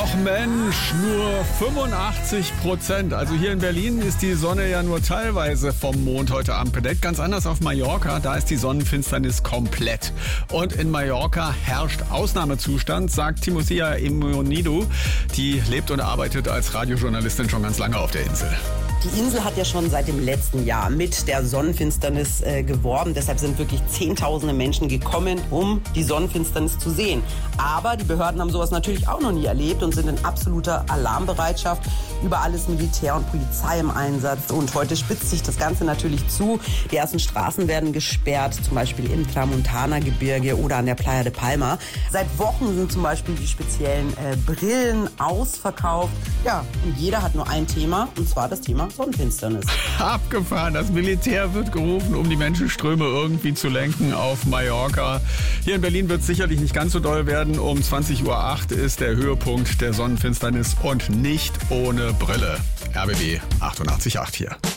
Och Mensch, nur 85%. Also hier in Berlin ist die Sonne ja nur teilweise vom Mond heute Abend bedeckt. Ganz anders auf Mallorca, da ist die Sonnenfinsternis komplett. Und in Mallorca herrscht Ausnahmezustand, sagt Timothea Emonidou. Die lebt und arbeitet als Radiojournalistin schon ganz lange auf der Insel. Die Insel hat ja schon seit dem letzten Jahr mit der Sonnenfinsternis geworben. Deshalb sind wirklich Zehntausende Menschen gekommen, um die Sonnenfinsternis zu sehen. Aber die Behörden haben sowas natürlich auch noch nie erlebt und sind in absoluter Alarmbereitschaft. Überall ist Militär und Polizei im Einsatz. Und heute spitzt sich das Ganze natürlich zu. Die ersten Straßen werden gesperrt, zum Beispiel im Tramontana-Gebirge oder an der Playa de Palma. Seit Wochen sind zum Beispiel die speziellen Brillen ausverkauft. Ja, und jeder hat nur ein Thema, und zwar das Thema Sonnenfinsternis. Abgefahren. Das Militär wird gerufen, um die Menschenströme irgendwie zu lenken auf Mallorca. Hier in Berlin wird es sicherlich nicht ganz so doll werden. Um 20:08 Uhr ist der Höhepunkt der Sonnenfinsternis und nicht ohne Brille. RBB 88.8 hier.